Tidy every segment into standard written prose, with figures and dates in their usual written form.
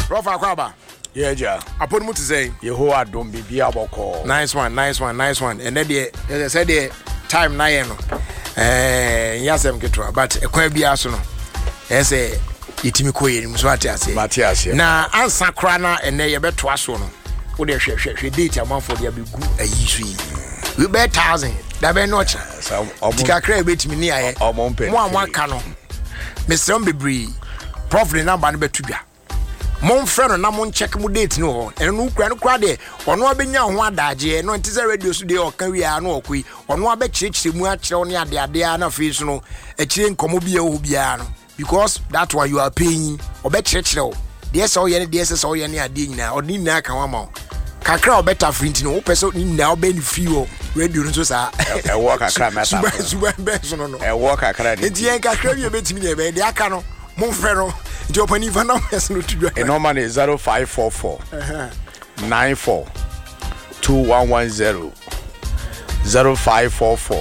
Rofa Kwaba. Yeah, ja. Upon what to say? Yehoah don't be boko. Nice one. And then they said the time na yasem ketwa but ekwa bia so no ese itimi koye ni so atiase Matias na ansa kra na ene ye beto aso no wo de hwe date amanfo de abegu ayisu yi we be 1000 da be no cha tika kra betimi ni aye mo amaka no mesem bebri prof the number no betudwa mon frɛ no na mon check mu date no ho eno no kura no kura de ono abenya ho adagye no ntise radio so de oka wi a no okui ono abekirikire mu akire ne ade na face no akire nkomo bia ho bia no because that one you are paying obekirikire o de ese o ye ne de ese so ye ne ade nyina odi nyina ka wama kakra obeta front no wo pese nyina obeni free o radio no so sa e wo kakra meta suba be so no e wo kakra de enti en kakra wi betimi ne be de aka no mon frɛ no nti opani va na yes no tudwa e normal 0544 94 2110 0544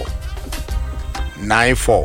94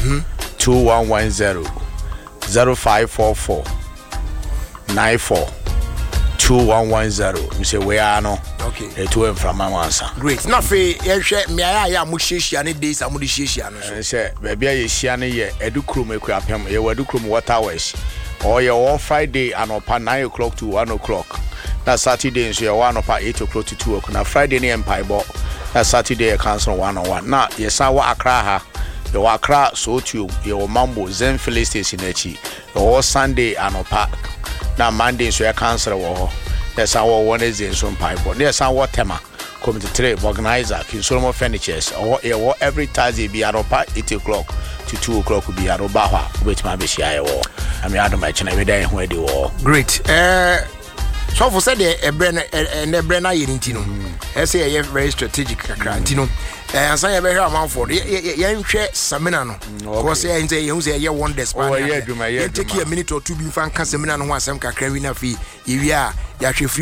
2110 0544 94 2110 me say we are no okay e to em from answer great na fe ye hwe me aya mo hyehyia ne days am de hyehyia no so say bebia ye hyehyia ne ye edukrom ekuapem ye wadukrom water wash or ye all Friday anopa 9 o'clock to 1 o'clock na Saturday so ye 1 o'clock 8 o'clock to 2 o'clock na Friday ne empaibo na Saturday ye cancel 101 na ye san wa Accra ha ye wa Accra so to ye o Mambo Zen Filling Station echi or Sunday anopa na Monday so ye cancel wo yes our Wednesday so empaibo yes our tema committee 3 organizer King Solomon Furnitures or every Thursday be anopa 8 o'clock to 2 o'clock be aroba ha wait ma be share wo ami adom ma chena we dan ho ade wo great so for said e bre na ye ntino e say ye very strategic kakra ntino ansan ye be hwe amanfo ye nhwe seminar no because ye nze ye hu say ye wonders man ye aduma take a minute or two bi fan kan seminar no ho asem kakra wi na fi ye wi a ya hwe